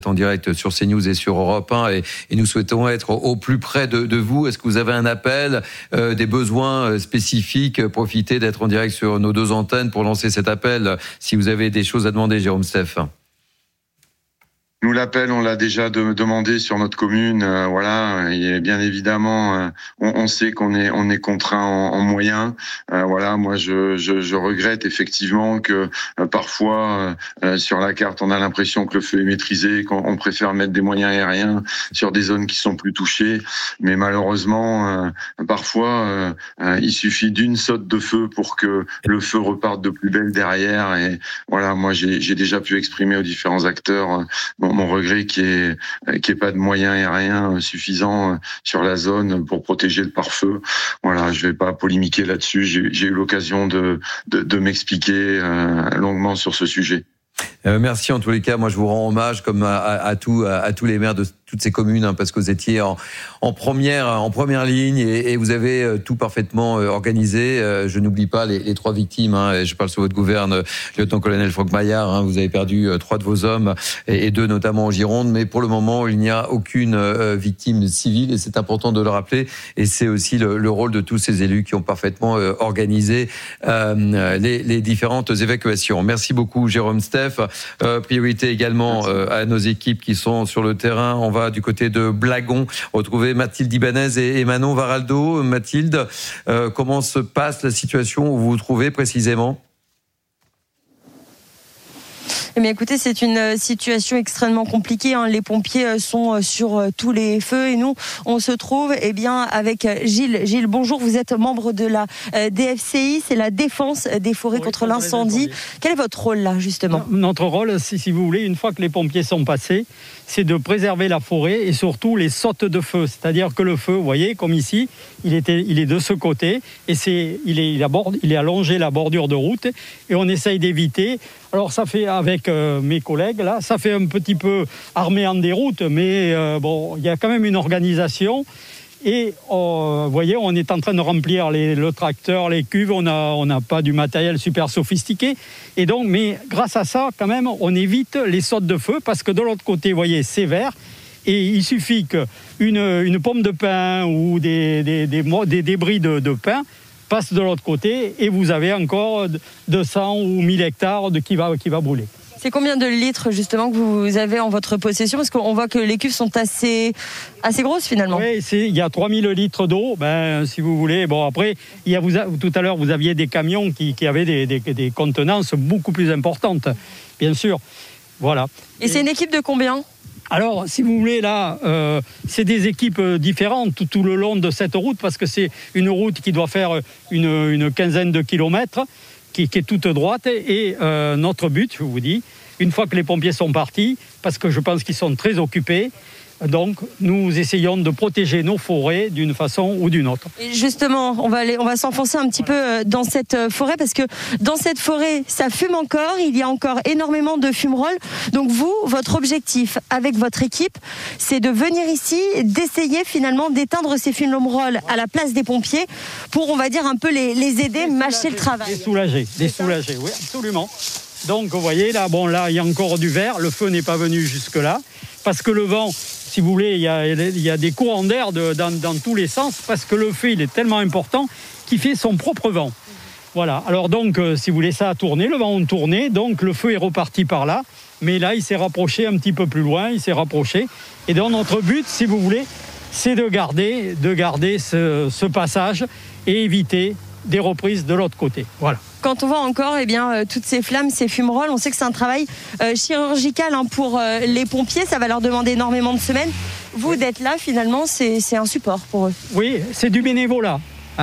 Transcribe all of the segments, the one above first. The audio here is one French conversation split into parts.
En direct sur CNews et sur Europe 1 et nous souhaitons être au plus près de vous. Est-ce que vous avez un appel, des besoins spécifiques? Profitez d'être en direct sur nos deux antennes pour lancer cet appel si vous avez des choses à demander, Jérôme Steph. Nous, l'appel, on l'a déjà demandé sur notre commune, voilà. Et bien évidemment, on sait qu'on est contraint en moyens. Voilà, moi, je regrette effectivement que parfois sur la carte, on a l'impression que le feu est maîtrisé, qu'on préfère mettre des moyens aériens sur des zones qui sont plus touchées. Mais malheureusement, parfois, il suffit d'une saute de feu pour que le feu reparte de plus belle derrière. Et voilà, moi, j'ai déjà pu exprimer aux différents acteurs mon regret qu'il n'y ait pas de moyens aériens suffisants sur la zone pour protéger le pare-feu. Voilà, je vais pas polémiquer là-dessus. J'ai eu l'occasion de m'expliquer longuement sur ce sujet. Merci en tous les cas. Moi, je vous rends hommage comme à tous les maires de toutes ces communes, parce que vous étiez en première ligne et vous avez tout parfaitement organisé. Je n'oublie pas les 3 victimes. Je parle sous votre gouverne, lieutenant-colonel Franck Maillard. Vous avez perdu 3 de vos hommes et 2 notamment en Gironde. Mais pour le moment, il n'y a aucune victime civile et c'est important de le rappeler. Et c'est aussi le rôle de tous ces élus qui ont parfaitement organisé les différentes évacuations. Merci beaucoup, Jérôme Steph. Priorité également à nos équipes qui sont sur le terrain. On va du côté de Blagon retrouver Mathilde Ibanez et Manon Varaldo. Mathilde, comment se passe la situation où vous vous trouvez précisément ? Eh bien, écoutez, c'est une situation extrêmement compliquée. Les pompiers sont sur tous les feux et nous, on se trouve avec Gilles. Gilles, bonjour, vous êtes membre de la DFCI, c'est la défense des forêts contre l'incendie. Quel est votre rôle là, justement ? Notre rôle, si vous voulez, une fois que les pompiers sont passés, c'est de préserver la forêt et surtout les sautes de feu. C'est-à-dire que le feu, vous voyez, comme ici, il est de ce côté et il est allongé la bordure de route et on essaye d'éviter. Alors ça fait avec mes collègues là, ça fait un petit peu armé en déroute, mais il y a quand même une organisation. Et vous voyez, on est en train de remplir le tracteur, les cuves. On n'a pas du matériel super sophistiqué. Et donc, mais grâce à ça, quand même, on évite les sautes de feu parce que de l'autre côté, vous voyez, c'est vert. Et il suffit qu'une pomme de pin ou des débris de pin passe de l'autre côté et vous avez encore 200 ou 1000 hectares qui va brûler. C'est combien de litres justement que vous avez en votre possession ? Parce qu'on voit que les cuves sont assez grosses finalement. Oui, il y a 3000 litres d'eau, si vous voulez. Bon, après, tout à l'heure, vous aviez des camions qui avaient des contenances beaucoup plus importantes, bien sûr. Voilà. Et c'est une équipe de combien ? Alors, si vous voulez, là, c'est des équipes différentes tout le long de cette route, parce que c'est une route qui doit faire une quinzaine de kilomètres, qui est toute droite. Et notre but, je vous dis, une fois que les pompiers sont partis, parce que je pense qu'ils sont très occupés, donc nous essayons de protéger nos forêts d'une façon ou d'une autre. Et justement, on va s'enfoncer un petit peu dans cette forêt parce que dans cette forêt, ça fume encore, il y a encore énormément de fumerolles. Donc vous, votre objectif avec votre équipe, c'est de venir ici, d'essayer finalement d'éteindre ces fumerolles à la place des pompiers pour, on va dire, un peu les aider, mâcher le travail. Les soulager, oui, absolument. Donc vous voyez, là, il y a encore du vert, le feu n'est pas venu jusque-là, parce que le vent, si vous voulez, il y a des courants d'air dans tous les sens, parce que le feu, il est tellement important qu'il fait son propre vent. Voilà, alors donc, si vous voulez, ça a tourné, le vent a tourné, donc le feu est reparti par là, mais là, il s'est rapproché un petit peu plus loin, et donc notre but, si vous voulez, c'est de garder ce passage et éviter des reprises de l'autre côté. Voilà. Quand on voit encore toutes ces flammes, ces fumerolles, on sait que c'est un travail chirurgical pour les pompiers, ça va leur demander énormément de semaines. Vous d'être là, finalement, c'est un support pour eux. Oui, c'est du bénévolat.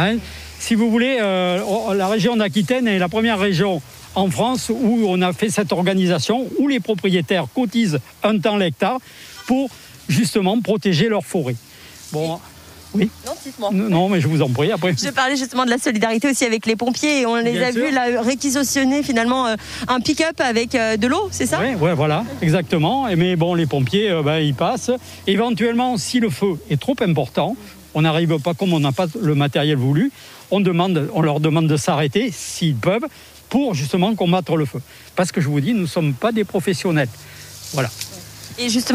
Si vous voulez, la région d'Aquitaine est la première région en France où on a fait cette organisation, où les propriétaires cotisent un temps l'hectare pour justement protéger leur forêt. Bon. Oui. Non, dites-moi. Non, mais je vous en prie après. Je parlais justement de la solidarité aussi avec les pompiers et on les a vus là réquisitionner finalement un pick-up avec de l'eau, c'est ça ? Oui, voilà, exactement. Mais bon, les pompiers, ils passent. Éventuellement, si le feu est trop important, on n'arrive pas, comme on n'a pas le matériel voulu, on leur demande de s'arrêter s'ils peuvent pour justement combattre le feu. Parce que je vous dis, nous ne sommes pas des professionnels. Voilà. Et justement,